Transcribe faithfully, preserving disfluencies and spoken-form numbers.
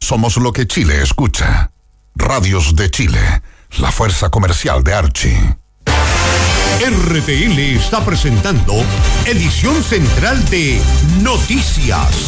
Somos lo que Chile escucha. Radios de Chile, la fuerza comercial de Archie. R T L está presentando edición central de Noticias.